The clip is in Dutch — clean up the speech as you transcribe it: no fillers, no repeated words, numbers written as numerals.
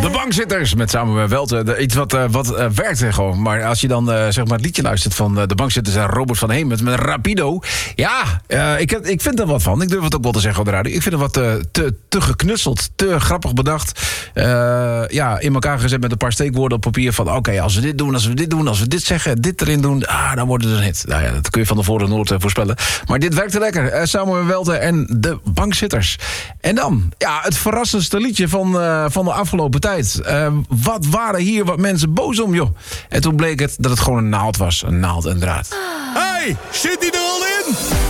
De bankzitters met Samuel Welte. Iets wat werkt gewoon. Maar als je dan zeg maar het liedje luistert van de bankzitters en Robert van Hemert met Rapido. Ja, ik vind er wat van. Ik durf het ook wel te zeggen op de radio. Ik vind het wat te geknutseld. Te grappig bedacht. In elkaar gezet met een paar steekwoorden op papier. Van oké, als we dit doen, als we dit zeggen, dit erin doen. Dan wordt het een hit. Nou ja, dat kun je van tevoren nooit voorspellen. Maar dit werkte lekker. Samuel Welte en de bankzitters. En dan, het verrassendste liedje van de afgelopen tijd. Wat waren hier wat mensen boos om, joh. En toen bleek het dat het gewoon een naald was. Een naald en draad. Hey, zit die er al in?